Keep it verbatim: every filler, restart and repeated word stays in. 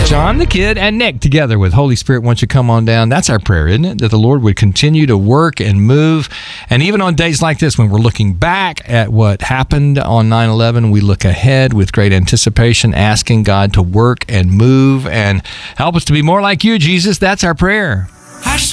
John the Kid and Nick together with Holy Spirit wants you to come on down. That's our prayer, isn't it? That the Lord would continue to work and move. And even on days like this, when we're looking back at what happened on nine eleven, we look ahead with great anticipation, asking God to work and move and help us to be more like you, Jesus. That's our prayer.